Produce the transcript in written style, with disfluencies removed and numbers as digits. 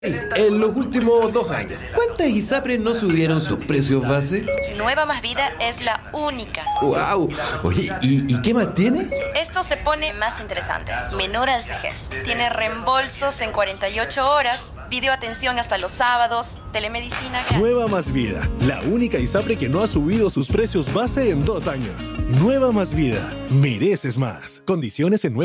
En los últimos 2 años, ¿cuántas ISAPRES no subieron sus precios base? Nueva Más Vida es la única. ¡Wow! Oye, ¿y qué más tiene? Esto se pone más interesante. Menor al CEGES. Tiene reembolsos en 48 horas, videoatención hasta los sábados, telemedicina. Nueva Más Vida, la única ISAPRE que no ha subido sus precios base en 2 años. Nueva Más Vida, mereces más. Condiciones en